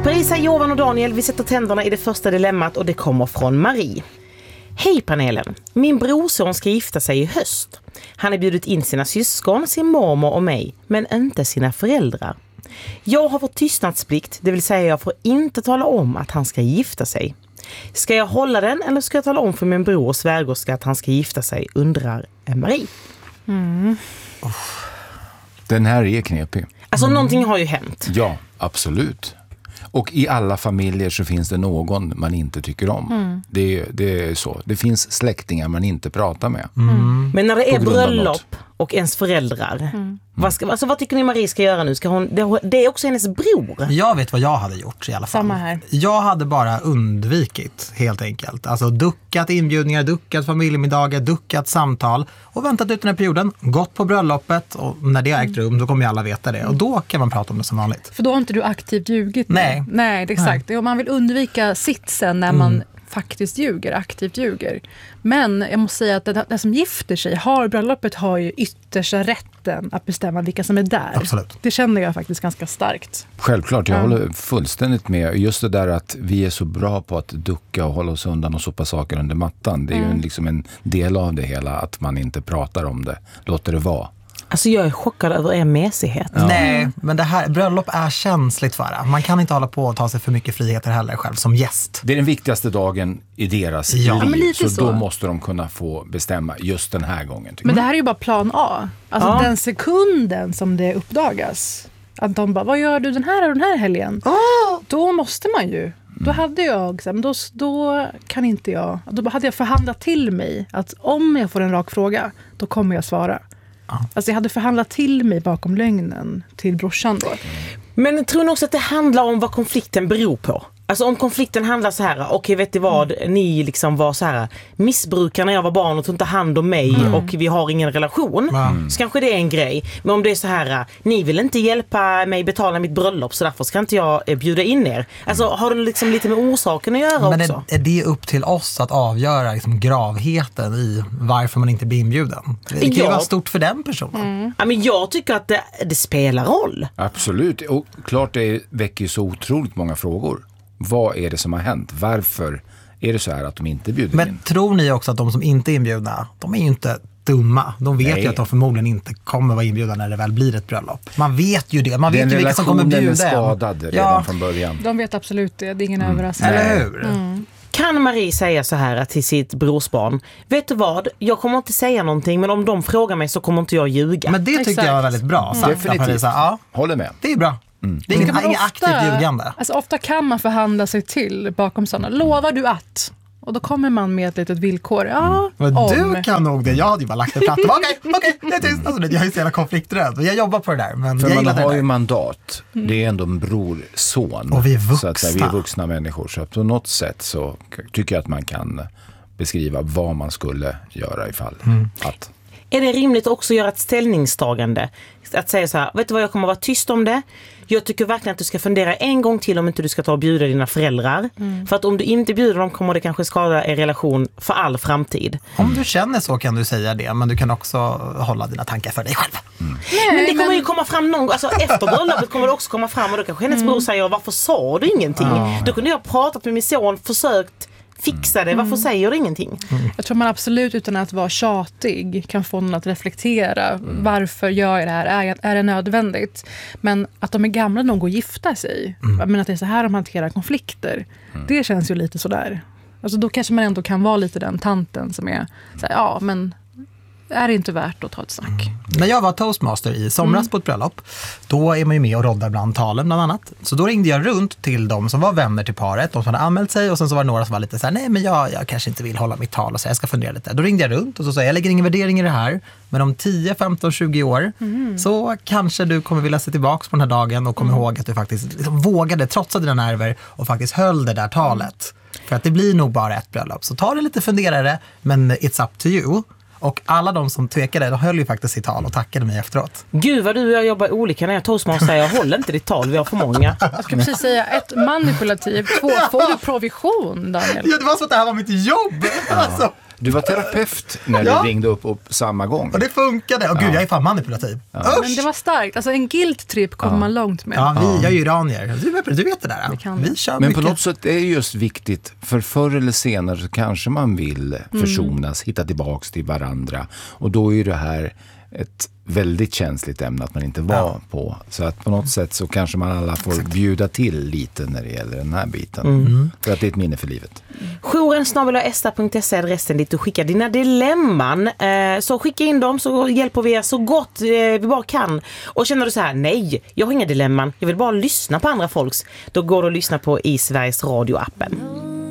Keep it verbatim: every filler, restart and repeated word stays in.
Parisa, Johan och Daniel, vi sätter tänderna i det första dilemmat och det kommer från Marie. Hej panelen, min brorson ska gifta sig i höst. Han har bjudit in sina syskon, sin mormor och mig, men inte sina föräldrar. Jag har fått tystnadsplikt, det vill säga jag får inte tala om att han ska gifta sig. Ska jag hålla den eller ska jag tala om för min bror och svärgorska att han ska gifta sig, undrar Marie. Mm. Oh. Den här är knepig. Alltså mm. någonting har ju hänt. Ja, absolut. Och i alla familjer så finns det någon man inte tycker om. Mm. Det, det är så. Det finns släktingar man inte pratar med. Mm. Men när det är bröllop och ens föräldrar, mm. vad, ska, alltså, vad tycker ni Marie ska göra nu? Ska hon, det, det är också hennes bror. Jag vet vad jag hade gjort i alla fall. Samma här. Jag hade bara undvikit helt enkelt. Alltså duckat inbjudningar, duckat familjemiddagar, duckat samtal och väntat ut den här perioden, gått på bröllopet och när det har ägt rum då kommer ju alla veta det. Och då kan man prata om det som vanligt. För då har inte du aktivt ljugit. Nej. Nej, det är exakt. Nej. Man vill undvika sitsen när man mm. faktiskt ljuger, aktivt ljuger. Men jag måste säga att det, det som gifter sig, har bröllopet har ju yttersta rätten att bestämma vilka som är där. Absolut. Det känner jag faktiskt ganska starkt. Självklart, jag ja. håller fullständigt med. Just det där att vi är så bra på att ducka och hålla oss undan och sopa saker under mattan. Det är mm. ju en, liksom en del av det hela att man inte pratar om det. Låter det vara. Alltså jag är chockad över er mässighet. Ja. Nej, men det här bröllop är känsligt för det. Man kan inte hålla på och ta sig för mycket friheter heller själv som gäst. Det är den viktigaste dagen i deras ja. liv. Så, så då måste de kunna få bestämma just den här gången. Men det här är ju bara plan A. Alltså ja. den sekunden som det uppdagas. Att de bara, vad gör du den här och den här helgen? Oh. Då måste man ju. Då hade jag, men då, då kan inte jag. Då hade jag förhandlat till mig att om jag får en rak fråga, då kommer jag svara. Alltså jag hade förhandlat till mig bakom lögnen till brorsan då. Men tror ni också att det handlar om vad konflikten beror på? Alltså om konflikten handlar så här, okej okay, vet du vad, mm. ni liksom var så här missbrukar när jag var barn och tog inte hand om mig mm. och vi har ingen relation, mm. så kanske det är en grej. Men om det är så här, ni vill inte hjälpa mig betala mitt bröllop så därför ska inte jag bjuda in er. Alltså har det liksom lite med orsaken att göra men också? Men är det upp till oss att avgöra liksom gravheten i varför man inte blir inbjuden? Det kan ju ja. vara stort för den personen. Mm. Ja, men jag tycker att det, det spelar roll. Absolut, och klart det väcker så otroligt många frågor. Vad är det som har hänt? Varför är det så här att de inte bjuder Men in? Men tror ni också att de som inte är inbjudna, de är ju inte dumma. De vet Nej. ju att de förmodligen inte kommer vara inbjudna när det väl blir ett bröllop. Man vet ju det. Man vet Den ju vilka som kommer bjuda. Den relationen är skadad redan ja. från början. De vet absolut det. Det är ingen mm. överraskning. Eller hur? Mm. Kan Marie säga så här till sitt brorsbarn, vet du vad, jag kommer inte säga någonting men om de frågar mig så kommer inte jag ljuga. Men det tycker Exakt. jag var väldigt bra. Mm. Definitivt. Ja. Håller med. Det är bra. Mm. Det är inget, inget aktivt ljugande. Alltså ofta kan man förhandla sig till bakom sådana. Lovar du att? Och då kommer man med ett litet villkor. Ja, men om. du kan nog det. Jag hade ju bara lagt en platta. Okej, okej, det är tyst. Alltså, jag är ju så jävla konflikträdd. Jag jobbar på det där. Men För jag man har ju mandat. Det är ändå en bror, son. Och vi är vuxna. Så att, så här, vi är vuxna människor. Så på något sätt så tycker jag att man kan beskriva vad man skulle göra ifall mm. att... Är det rimligt också att göra ett ställningstagande? Att säga så här, vet du vad, jag kommer vara tyst om det. Jag tycker verkligen att du ska fundera en gång till om inte du ska ta och bjuda dina föräldrar. Mm. För att om du inte bjuder dem kommer det kanske skada er relation för all framtid. Om du känner så kan du säga det, men du kan också hålla dina tankar för dig själv. Mm. Nej, men det kommer men... ju komma fram någon, alltså efter bröllopet kommer det också komma fram och då kanske hennes mm. bror säger, varför sa du ingenting? Ja. Då kunde jag ha pratat med min son, försökt fixa det, varför mm. säger du ingenting? Mm. Jag tror man absolut utan att vara tjatig kan få någon att reflektera. Mm. Varför gör jag det här? Är, är det nödvändigt? Men att de är gamla nog att gifta sig. Mm. Men att det är så här de hanterar konflikter. Mm. Det känns ju lite sådär. Alltså då kanske man ändå kan vara lite den tanten som är så här, ja men är det inte värt att ta ett snack. Mm. När jag var toastmaster i somras mm. på ett bröllop, då är man ju med och roddar bland talen bland annat. Så då ringde jag runt till de som var vänner till paret, de som hade anmält sig, och sen så var det några som var lite så här, nej men jag, jag kanske inte vill hålla mitt tal och så jag ska fundera lite. Då ringde jag runt och så sa jag, jag lägger ingen värdering i det här, men om tio, femton, tjugo år mm. så kanske du kommer vilja se tillbaka på den här dagen och komma mm. ihåg att du faktiskt liksom vågade, trotsa dina nerver och faktiskt höll det där talet. Mm. För att det blir nog bara ett bröllop. Så ta det lite funderare, men it's up to you. Och alla de som tvekade, de höll ju faktiskt sitt tal och tackade mig efteråt. Gud vad du och jag jobbar olika när jag toastmaster. Jag håller inte ditt tal, vi har för många. Jag ska precis säga, ett manipulativ, två, får du provision, Daniel? Ja, det var så att det här var mitt jobb. Ja. Alltså. Du var terapeut när Ja. du ringde upp, upp samma gång. Och det funkade. Och gud, jag är fan manipulativ. Usch! Men det var starkt. Alltså en guilt-trip kommer man långt med. Ja, vi, jag är ju iranier. Du vet, du vet det där. kan Vi det. kör Men mycket. på något sätt är det just viktigt, för förr eller senare så kanske man vill försonas, hitta tillbaks till varandra. Och då är det här ett väldigt känsligt ämne att man inte var Ja. på. Så att på något sätt så kanske man alla får bjuda till lite när det gäller den här biten. Mm. För att det är ett minne för livet. Jouren snabel a esta punkt se är adressen dit du skickar dina dilemman. Eh, så skicka in dem så hjälper vi er så gott eh, vi bara kan. Och känner du så här, nej, jag har inga dilemman. Jag vill bara lyssna på andra folks. Då går du och lyssna på i Sveriges Radio-appen.